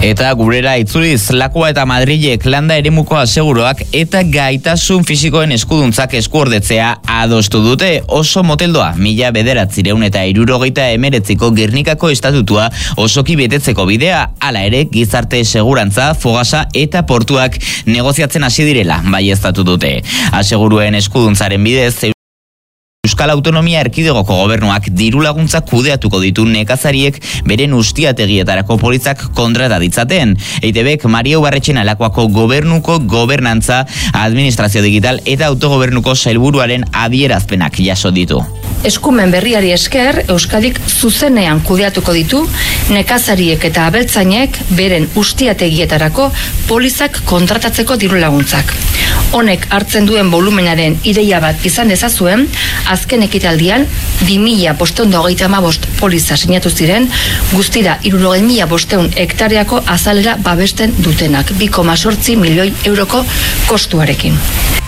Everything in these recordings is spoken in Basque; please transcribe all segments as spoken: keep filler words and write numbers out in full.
Eta gurera itzuliz, Lakua eta Madrilek landa eremuko aseguroak eta gaitasun fisikoen eskuduntzak eskuordetzea adostu dute. Oso moteldoa, mila bederatzireun eta hirurogeita emeretziko Gernikako estatutua osoki betetzeko bidea, hala ere gizarte segurantza, fogasa eta portuak negoziatzen hasi direla baieztatu dute. Aseguruen eskuduntzaren bidez, Euskal Autonomia Erkidegoko gobernuak diru laguntza kudeatuko ditu nekazariek beren ustiategietarako politzak kontrata ditzaten. E I Te Bek Maria Ubarretxena Lakuako gobernuko gobernantza, administrazio digital eta autogobernuko sailburuaren adierazpenak jaso ditu. Eskumen berriari esker, Euskadik zuzenean kudeatuko ditu nekazariek eta abeltzainek beren ustiategietarako polizak kontratatzeko diru laguntzak. Honek hartzen duen volumenaren ideia bat izan dezazuen, azken ekitaldian bi mila bostehun eta hogeita hamabost poliza sinatu ziren, guztira hirurogei mila bostehun hektareako azalera babesten dutenak, bi koma zortzi milioi euroko kostuarekin.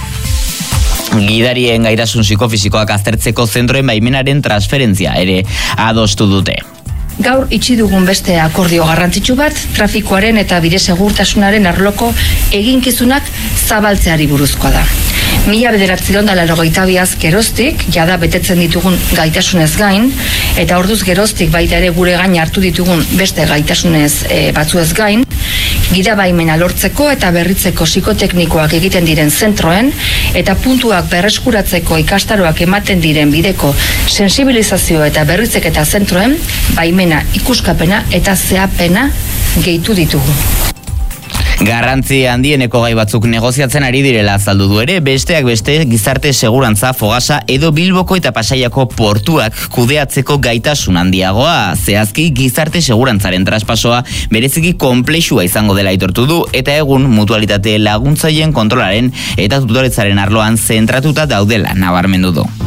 Gidarien gaitasun psikofisikoak aztertzeko zentroen baimenaren transferentzia ere adostu dute. Gaur itxi dugun beste akordio garrantzitsu bat, trafikoaren eta bide segurtasunaren arloko eginkizunak zabaltzeari buruzkoa da. Mila bederatziehun eta laurogeita biaz geroztik, jada betetzen ditugun gaitasunez gain, eta orduz geroztik baita ere gure gain hartu ditugun beste gaitasunez e, batzuez gain, gida baimena lortzeko eta berritzeko psikoteknikoak egiten diren zentroen, eta puntuak berreskuratzeko ikastaroak ematen diren bideko sensibilizazio eta berritzeketa zentroen, baimena ikuskapena eta zeapena gehitu ditugu. Garrantzi handieneko gai batzuk negoziatzen ari direla azaldu du ere, besteak beste gizarte segurantza, fogasa edo Bilboko eta Pasaiako portuak kudeatzeko gaitasun handiagoa. Zehazki gizarte segurantzaren traspasoa bereziki konplexua izango dela aitortu du eta egun mutualitate laguntzaien kontrolaren eta tutoretzaren arloan zentratuta daudela nabarmendu du.